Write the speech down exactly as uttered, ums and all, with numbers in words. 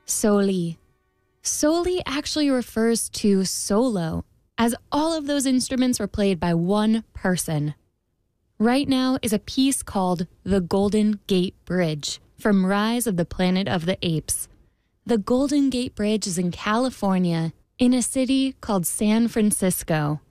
Soli. Soli actually refers to solo, as all of those instruments were played by one person. Right now is a piece called The Golden Gate Bridge from Rise of the Planet of the Apes. The Golden Gate Bridge is in California, in a city called San Francisco.